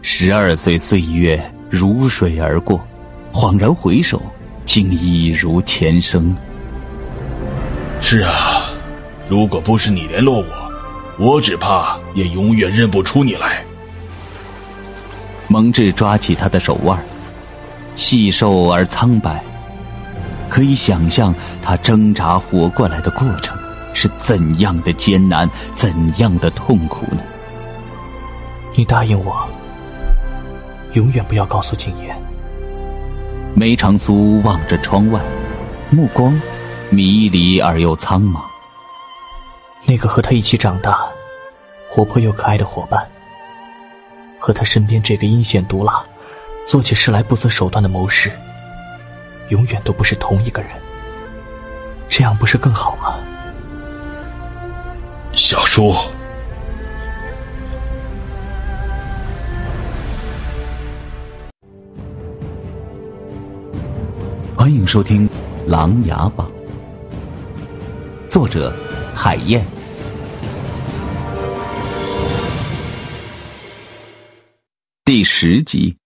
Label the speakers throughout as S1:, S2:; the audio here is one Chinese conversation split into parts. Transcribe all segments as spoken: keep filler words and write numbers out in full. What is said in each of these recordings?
S1: 十二岁岁月如水而过，恍然回首，竟一如前生。
S2: 是啊，如果不是你联络我，我只怕也永远认不出你来。
S1: 蒙挚抓起他的手腕，细瘦而苍白，可以想象他挣扎活过来的过程是怎样的艰难，怎样的痛苦呢？
S3: 你答应我，永远不要告诉景言。
S1: 梅长苏望着窗外，目光迷离而又苍茫。
S3: 那个和他一起长大、活泼又可爱的伙伴，和他身边这个阴险毒辣、做起事来不择手段的谋士，永远都不是同一个人。这样不是更好吗？
S2: 小叔，
S1: 欢迎收听《琅琊榜》，作者海燕，第十集。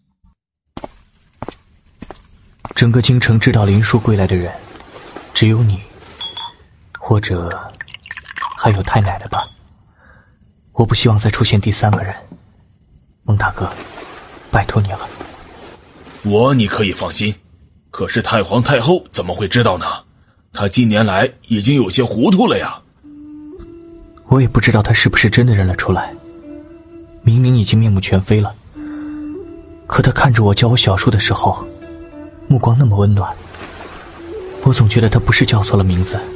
S3: 整个京城知道林殊归来的人，只有你，或者还有太奶奶吧。我不希望再出现第三个人。蒙大哥，拜托你了。
S2: 我你可以放心，可是太皇太后怎么会知道呢？她近年来已经有些糊涂了呀。
S3: 我也不知道她是不是真的认了出来，明明已经面目全非了，可她看着我叫我小叔的时候，目光那么温暖，我总觉得她不是叫错了名字。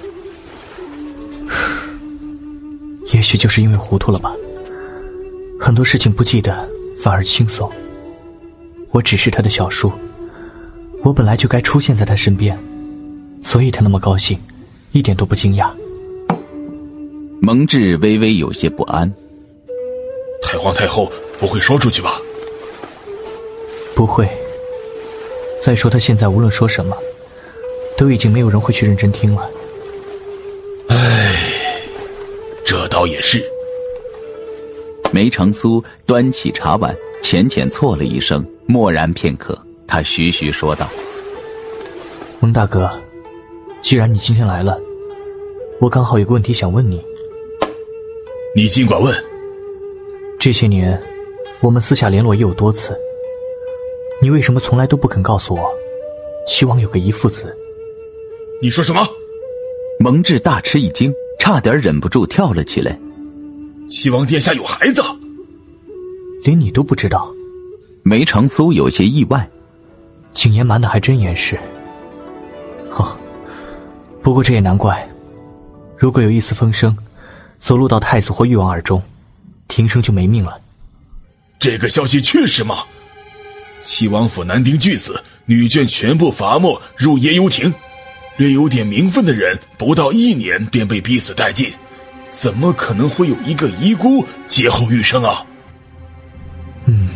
S3: 也许就是因为糊涂了吧，很多事情不记得反而轻松。我只是她的小叔，我本来就该出现在她身边，所以她那么高兴，一点都不惊讶。
S1: 蒙挚微微有些不安。
S2: 太皇太后不会说出去吧？
S3: 不会。再说她现在无论说什么，都已经没有人会去认真听了。
S2: 唉，这倒也是。
S1: 梅长苏端起茶碗，浅浅啜了一声，默然片刻，他徐徐说道：
S3: 蒙大哥，既然你今天来了，我刚好有个问题想问你。
S2: 你尽管问。
S3: 这些年我们私下联络也有多次，你为什么从来都不肯告诉我齐王有个遗腹子？
S2: 你说什么？
S1: 蒙挚大吃一惊，差点忍不住跳了起来。
S2: 齐王殿下有孩子？
S3: 连你都不知道？
S1: 梅长苏有些意外。
S3: 景言瞒得还真严实。哦，不过这也难怪，如果有一丝风声走入到太子或誉王耳中，庭生就没命了。
S2: 这个消息确实吗？齐王府男丁俱死，女眷全部罚没入夜幽亭，略有点名分的人不到一年便被逼死殆尽，怎么可能会有一个遗孤劫后余生啊？
S3: 嗯，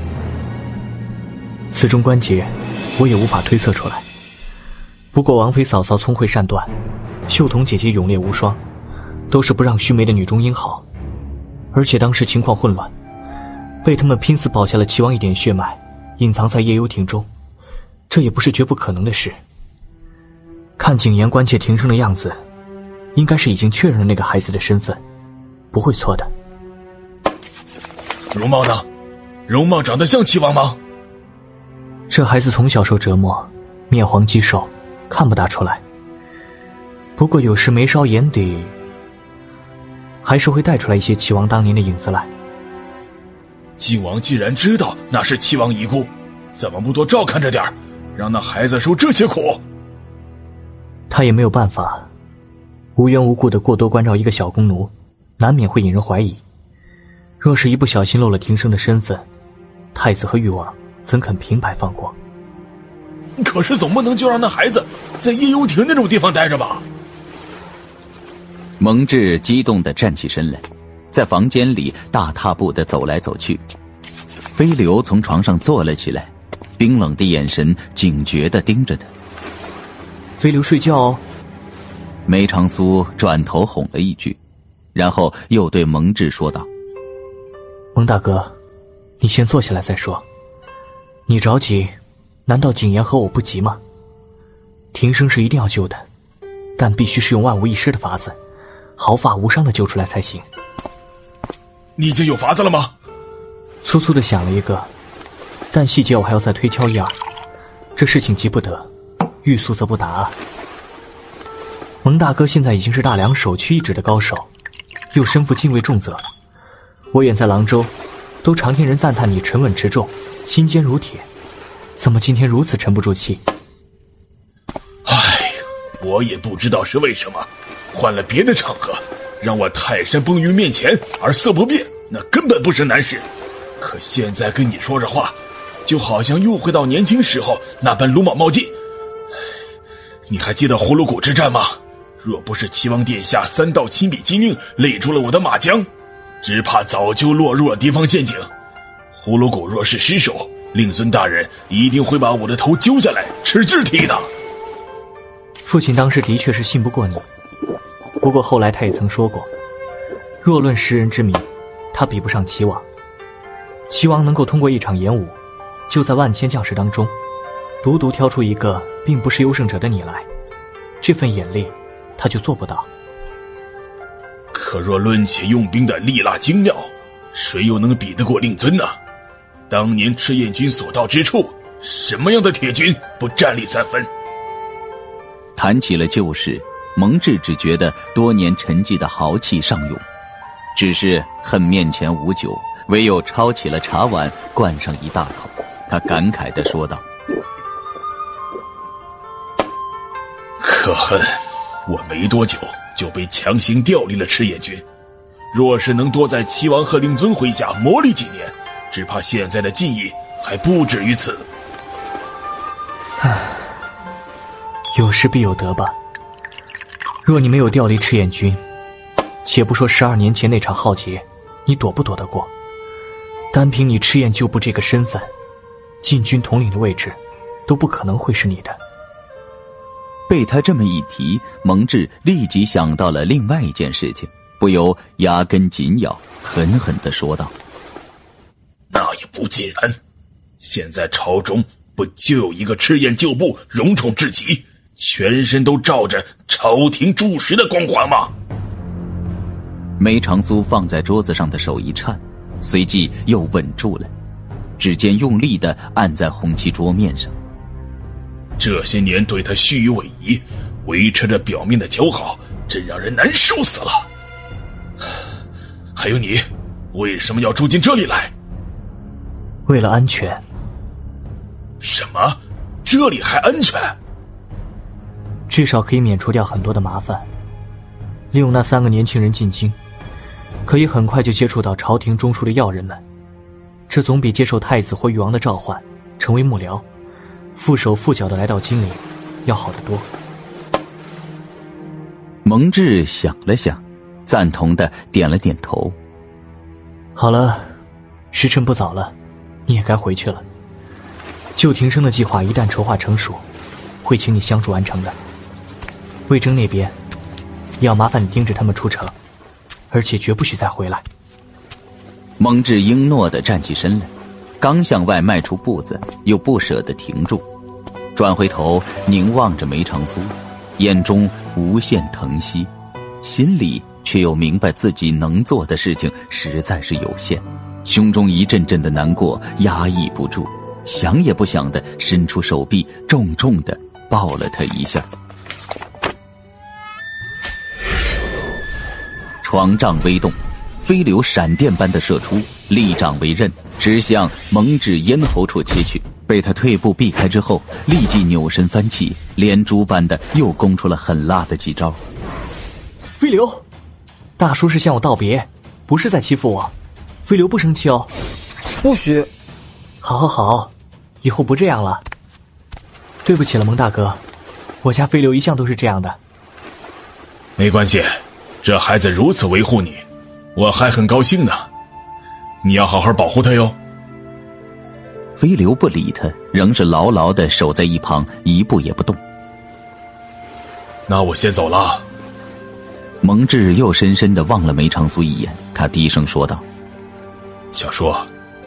S3: 此中关节我也无法推测出来。不过王妃嫂嫂聪慧善断，秀彤姐姐勇烈无双，都是不让须眉的女中英豪。而且当时情况混乱，被他们拼死保下了齐王一点血脉，隐藏在夜幽亭中，这也不是绝不可能的事。看景言关切庭生的样子，应该是已经确认了那个孩子的身份，不会错的。
S2: 容貌呢？容貌长得像齐王吗？
S3: 这孩子从小受折磨，面黄肌瘦，看不大出来。不过有时眉梢眼底还是会带出来一些齐王当年的影子来。
S2: 晋王既然知道那是齐王遗孤，怎么不多照看着点儿，让那孩子受这些苦？
S3: 他也没有办法，无缘无故的过多关照一个小宫奴，难免会引人怀疑。若是一不小心漏了庭生的身份，太子和誉王怎肯平白放过？
S2: 可是总不能就让那孩子在夜幽亭那种地方待着吧？
S1: 蒙挚激动地站起身来，在房间里大踏步地走来走去。飞流从床上坐了起来，冰冷的眼神警觉地盯着他。
S3: 飞流睡觉哦。
S1: 梅长苏转头哄了一句，然后又对蒙挚说道：
S3: 蒙大哥， 你先坐下来再说。你着急，难道谨言和我不急吗？庭生是一定要救的，但必须是用万无一失的法子，毫发无伤的救出来才行。
S2: 你已经有法子了吗？
S3: 粗粗的想了一个，但细节我还要再推敲一二。这事情急不得，欲速则不达啊。蒙大哥现在已经是大梁首屈一指的高手，又身负禁卫重责。我远在廊州，都常听人赞叹你沉稳持重，心坚如铁，怎么今天如此沉不住气？
S2: 哎呀，我也不知道是为什么，换了别的场合，让我泰山崩于面前而色不变，那根本不是难事。可现在跟你说这话，就好像又回到年轻时候那般鲁莽冒进。你还记得葫芦谷之战吗？若不是齐王殿下三道亲笔机令勒住了我的马缰，只怕早就落入了敌方陷阱。葫芦谷若是失守，令尊大人一定会把我的头揪下来吃雉蹄的。
S3: 父亲当时的确是信不过你，不过后来他也曾说过，若论识人之明，他比不上齐王。齐王能够通过一场演武，就在万千将士当中独独挑出一个并不是优胜者的你来，这份眼力他就做不到。
S2: 可若论起用兵的力辣精妙，谁又能比得过令尊呢？当年赤焰军所到之处，什么样的铁军不战力三分？
S1: 谈起了旧事，蒙挚只觉得多年沉寂的豪气上涌，只是恨面前无酒，唯有抄起了茶碗灌上一大口。他感慨地说道：
S2: 可恨我没多久就被强行调离了赤焰军，若是能多在齐王和令尊麾下磨砺几年，只怕现在的技艺还不止于此。
S3: 唉，有失必有得吧。若你没有调离赤焰军，且不说十二年前那场浩劫你躲不躲得过，单凭你赤焰旧部这个身份，禁军统领的位置都不可能会是你的。
S1: 被他这么一提，蒙挚立即想到了另外一件事情，不由牙根紧咬，狠狠地说道：
S2: 那也不尽然，现在朝中不就有一个赤焰旧部荣宠至极，全身都罩着朝廷柱石的光环吗？
S1: 梅长苏放在桌子上的手一颤，随即又稳住了，指尖用力地按在红漆桌面上。
S2: 这些年对他虚与委蛇，维持着表面的姣好，真让人难受死了。还有你，为什么要住进这里来？
S3: 为了安全。
S2: 什么？这里还安全？
S3: 至少可以免除掉很多的麻烦。利用那三个年轻人进京，可以很快就接触到朝廷中枢的要人们，这总比接受太子或誉王的召唤，成为幕僚，缚手缚脚的来到京里要好得多。
S1: 蒙挚想了想，赞同的点了点头。
S3: 好了，时辰不早了，你也该回去了。救庭生的计划一旦筹划成熟，会请你相助完成的。魏征那边也要麻烦你盯着他们出城，而且绝不许再回来。
S1: 蒙挚应诺地站起身来，刚向外迈出步子，又不舍得停住，转回头凝望着梅长苏，眼中无限疼惜，心里却又明白自己能做的事情实在是有限，胸中一阵阵的难过压抑不住，想也不想地伸出手臂，重重地抱了他一下。床帐微动，飞流闪电般的射出，利掌为刃，直向蒙挚咽喉处切去。被他退步避开之后，立即扭身翻起，连珠般的又攻出了狠辣的几招。
S3: 飞流，大叔是向我道别，不是在欺负我。飞流不生气哦。
S4: 不许。
S3: 好好好，以后不这样了。对不起了，蒙大哥，我家飞流一向都是这样的。
S2: 没关系，这孩子如此维护你，我还很高兴呢。你要好好保护他哟。
S1: 飞流不理他，仍是牢牢地守在一旁，一步也不动。
S2: 那我先走了。
S1: 蒙挚又深深地望了梅长苏一眼，他低声说道：
S2: 小叔，